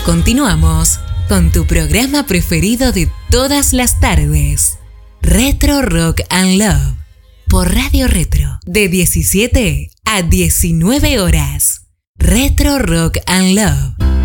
Continuamos con tu programa preferido de todas las tardes, Retro Rock and Love, por Radio Retro, de 17 a 19 horas. Retro Rock and Love.